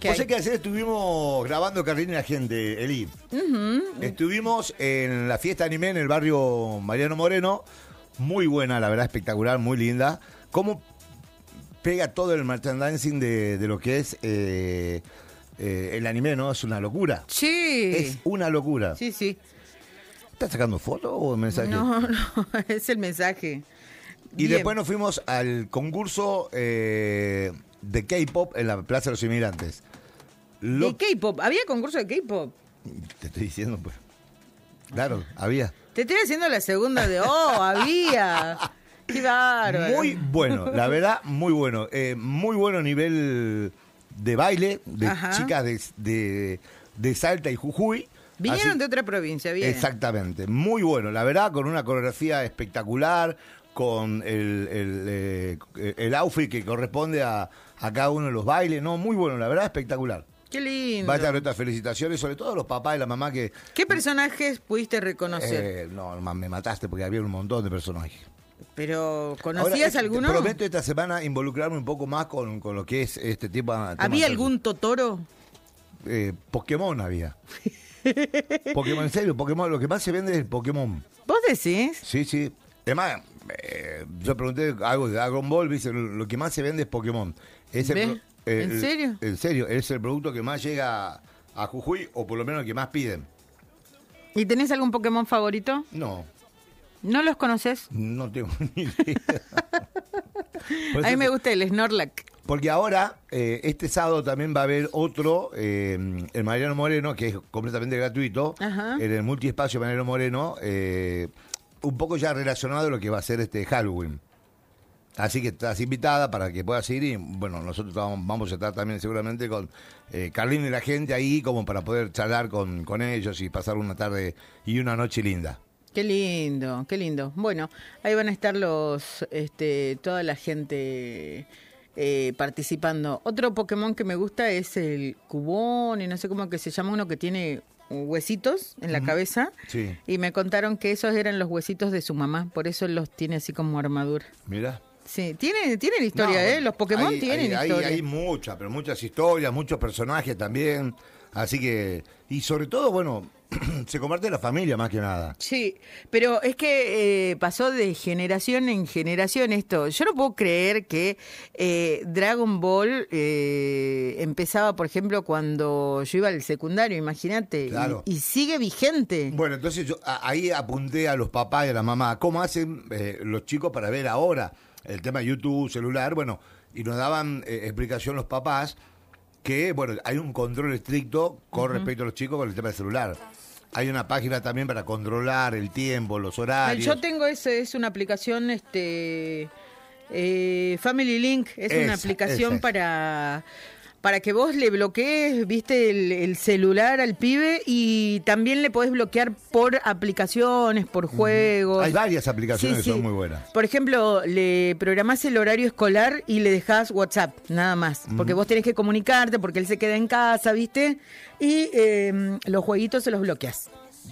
¿Qué Vos hay? sé que ayer estuvimos grabando Carlín y la gente, Eli. Estuvimos en la fiesta anime en el barrio Mariano Moreno. Muy buena, la verdad, espectacular, muy linda. Cómo pega todo el merchandising de lo que es el anime, ¿no? Es una locura. Sí. Es una locura. Sí, sí. ¿Estás sacando foto o mensaje? No, no, es el mensaje. Y Bien. después nos fuimos al concurso de K-pop en la Plaza de los Inmigrantes. ¿De K-pop? ¿Había concurso de K-pop? Te estoy diciendo, pues. Claro, había. Te estoy haciendo la segunda de, había. Qué bárbaro. Muy bueno, la verdad, muy bueno. Muy bueno nivel de baile, de Ajá. chicas de Salta y Jujuy. Vinieron Así- de otra provincia, bien. Exactamente, muy bueno, la verdad, con una coreografía espectacular, con el outfit que corresponde a cada uno de los bailes, no, muy bueno, la verdad, espectacular. Qué lindo. Vaya nuestras felicitaciones, sobre todo a los papás y la mamá que... ¿Qué personajes pudiste reconocer? no, me mataste porque había un montón de personajes. ¿Pero Ahora, conocías alguno? Prometo esta semana involucrarme un poco más con lo que es este tema. ¿Había algún Totoro? Pokémon había. Pokémon, en serio, Pokémon, lo que más se vende es el Pokémon. ¿Vos decís? Sí, sí. Además, yo pregunté algo de Dragon Ball, dice, lo que más se vende es Pokémon. Es el ¿Ves? pro- ¿En serio? En serio, es el producto que más llega a Jujuy, o por lo menos el que más piden. ¿Y tenés algún Pokémon favorito? No, ¿No los conoces? no tengo ni idea. Por A mí eso me gusta el Snorlax. Porque ahora, este sábado también va a haber otro, en Mariano Moreno, que es completamente gratuito, Ajá. en el multiespacio Mariano Moreno, un poco ya relacionado a lo que va a ser este Halloween. Así que estás invitada para que puedas ir y, bueno, nosotros vamos a estar también seguramente con Carlín y la gente ahí, como para poder charlar con ellos y pasar una tarde y una noche linda. Qué lindo, qué lindo. Bueno, ahí van a estar toda la gente participando. Otro Pokémon que me gusta es el Cubón, y no sé cómo que se llama, uno que tiene huesitos en la cabeza. Sí. Y me contaron que esos eran los huesitos de su mamá, por eso los tiene así como armadura. Mira. Sí, tienen historia, No, Los Pokémon tienen historia. Hay muchas, pero muchas historias, muchos personajes también. Así que, y sobre todo, bueno, se comparte la familia más que nada. Sí, pero es que pasó de generación en generación esto. Yo no puedo creer que Dragon Ball empezaba, por ejemplo, cuando yo iba al secundario, imagínate, Claro. y sigue vigente. Bueno, entonces yo ahí apunté a los papás y a la mamá, ¿cómo hacen los chicos para ver ahora el tema de YouTube, celular? Bueno, y nos daban explicación los papás que, bueno, hay un control estricto con respecto a los chicos con el tema del celular. Hay una página también para controlar el tiempo, los horarios. Yo tengo es una aplicación, Family Link, es una Esa, aplicación esa. para que vos le bloquees, viste, el celular al pibe, y también le podés bloquear por aplicaciones, por juegos. Hay varias aplicaciones Sí, que son sí. muy buenas. Por ejemplo, le programás el horario escolar y le dejás WhatsApp, nada más. Porque vos tenés que comunicarte, porque él se queda en casa, ¿viste? Y los jueguitos se los bloqueás.